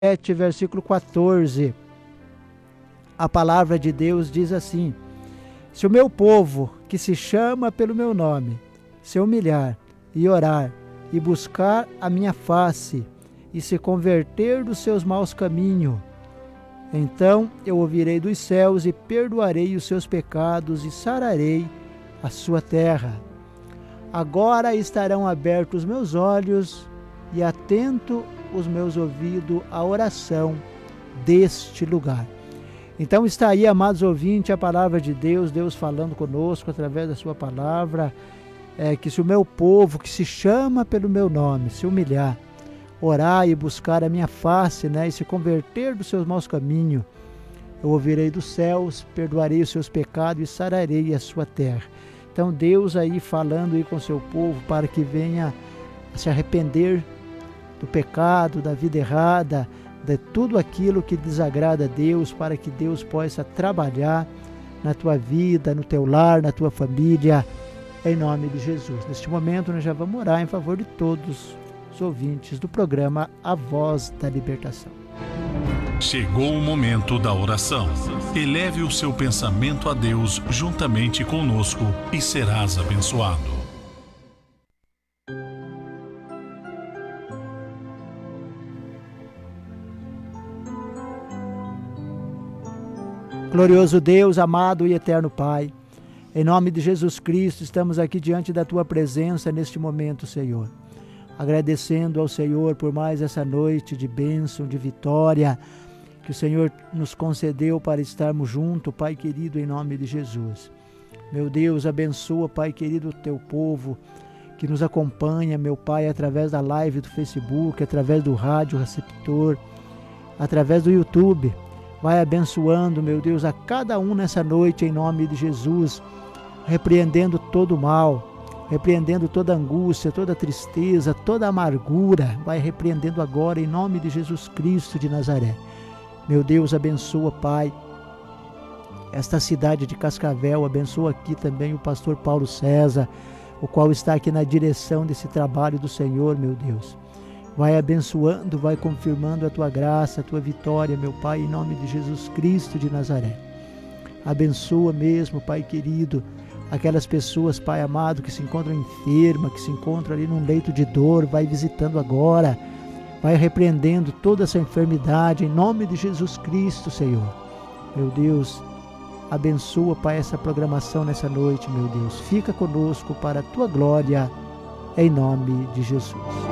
7, versículo 14. A palavra de Deus diz assim: se o meu povo, que se chama pelo meu nome, se humilhar e orar e buscar a minha face e se converter dos seus maus caminhos, então eu ouvirei dos céus e perdoarei os seus pecados e sararei a sua terra. Agora estarão abertos os meus olhos e atento os meus ouvidos à oração deste lugar. Então está aí, amados ouvintes, a palavra de Deus, Deus falando conosco através da sua palavra, que se o meu povo, que se chama pelo meu nome, se humilhar, orar e buscar a minha face, e se converter dos seus maus caminhos, eu ouvirei dos céus, perdoarei os seus pecados e sararei a sua terra. Então Deus aí falando aí com o seu povo para que venha se arrepender do pecado, da vida errada, de tudo aquilo que desagrada a Deus, para que Deus possa trabalhar na tua vida, no teu lar, na tua família, em nome de Jesus. Neste momento nós já vamos orar em favor de todos os ouvintes do programa A Voz da Libertação. Chegou o momento da oração. Eleve o seu pensamento a Deus juntamente conosco e serás abençoado. Glorioso Deus, amado e eterno Pai, em nome de Jesus Cristo, estamos aqui diante da Tua presença neste momento, Senhor. Agradecendo ao Senhor por mais essa noite de bênção, de vitória, que o Senhor nos concedeu para estarmos juntos, Pai querido, em nome de Jesus. Meu Deus, abençoa, Pai querido, o Teu povo, que nos acompanha, meu Pai, através da live do Facebook, através do rádio receptor, através do YouTube. Vai abençoando, meu Deus, a cada um nessa noite, em nome de Jesus, repreendendo todo o mal, repreendendo toda angústia, toda tristeza, toda amargura. Vai repreendendo agora, em nome de Jesus Cristo de Nazaré. Meu Deus, abençoa, Pai, esta cidade de Cascavel. Abençoa aqui também o pastor Paulo César, o qual está aqui na direção desse trabalho do Senhor, meu Deus. Vai abençoando, vai confirmando a Tua graça, a Tua vitória, meu Pai, em nome de Jesus Cristo de Nazaré. Abençoa mesmo, Pai querido, aquelas pessoas, Pai amado, que se encontram enfermas, que se encontram ali num leito de dor. Vai visitando agora, vai repreendendo toda essa enfermidade, em nome de Jesus Cristo, Senhor. Meu Deus, abençoa, Pai, essa programação nessa noite, meu Deus. Fica conosco para a Tua glória, em nome de Jesus.